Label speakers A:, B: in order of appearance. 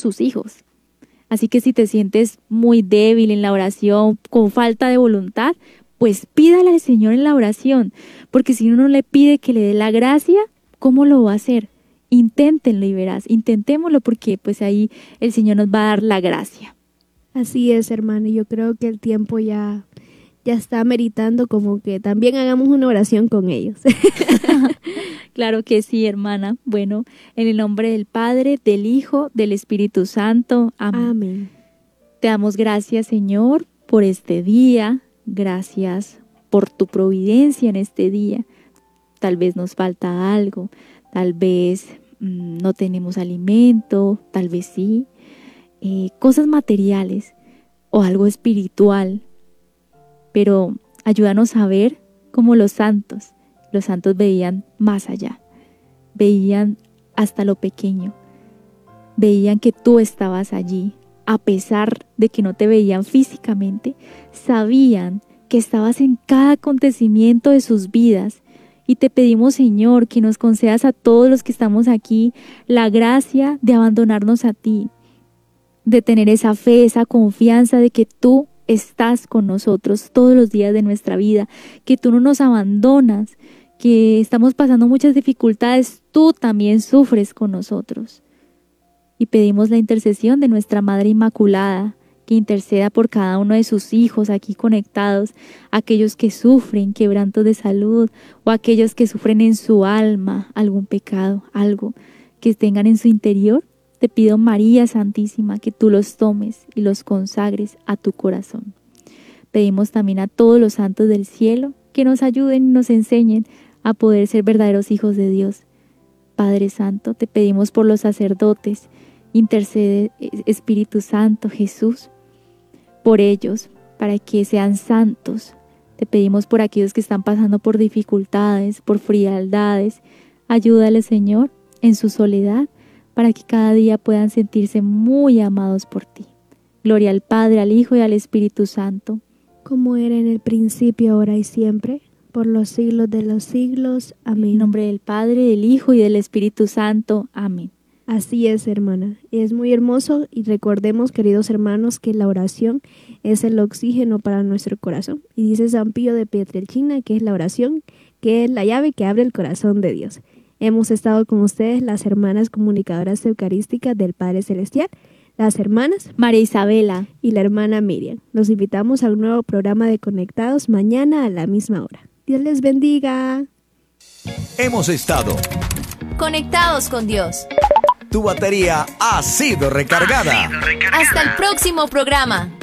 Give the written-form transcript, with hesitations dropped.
A: sus hijos. Así que si te sientes muy débil en la oración, con falta de voluntad, pues pídale al Señor en la oración, porque si uno le pide que le dé la gracia, ¿cómo lo va a hacer? Inténtenlo y verás, intentémoslo porque pues ahí el Señor nos va a dar la gracia.
B: Así es, hermano, yo creo que el tiempo ya está meritando como que también hagamos una oración con ellos.
A: Claro que sí, hermana. Bueno, en el nombre del Padre, del Hijo, del Espíritu Santo. Amén.
B: Amén.
A: Te damos gracias, Señor, por este día. Gracias por tu providencia en este día. Tal vez nos falta algo, tal vez no tenemos alimento, tal vez sí. Cosas materiales o algo espiritual. Pero ayúdanos a ver como los santos. Los santos veían más allá, veían hasta lo pequeño, veían que tú estabas allí, a pesar de que no te veían físicamente, sabían que estabas en cada acontecimiento de sus vidas. Y te pedimos, Señor, que nos concedas a todos los que estamos aquí la gracia de abandonarnos a ti, de tener esa fe, esa confianza de que tú estás con nosotros todos los días de nuestra vida, que tú no nos abandonas, que estamos pasando muchas dificultades, tú también sufres con nosotros. Y pedimos la intercesión de nuestra Madre Inmaculada, que interceda por cada uno de sus hijos aquí conectados, aquellos que sufren quebrantos de salud o aquellos que sufren en su alma algún pecado, algo que tengan en su interior. Te pido, María Santísima, que tú los tomes y los consagres a tu corazón. Pedimos también a todos los santos del cielo que nos ayuden y nos enseñen a poder ser verdaderos hijos de Dios. Padre Santo, te pedimos por los sacerdotes, intercede Espíritu Santo, Jesús, por ellos, para que sean santos. Te pedimos por aquellos que están pasando por dificultades, por frialdades. Ayúdales, Señor, en su soledad, para que cada día puedan sentirse muy amados por ti. Gloria al Padre, al Hijo y al Espíritu Santo.
B: Como era en el principio, ahora y siempre, por los siglos de los siglos. Amén.
A: En nombre del Padre, del Hijo y del Espíritu Santo. Amén.
B: Así es, hermana. Es muy hermoso y recordemos, queridos hermanos, que la oración es el oxígeno para nuestro corazón. Y dice San Pío de Pietrelcina que es la oración, que es la llave que abre el corazón de Dios. Hemos estado con ustedes las hermanas comunicadoras eucarísticas del Padre Celestial, las hermanas
A: María Isabela
B: y la hermana Miriam. Los invitamos a un nuevo programa de Conectados mañana a la misma hora. Dios les bendiga.
C: Hemos estado
D: Conectados con Dios.
C: Tu batería ha sido recargada.
D: Hasta el próximo programa.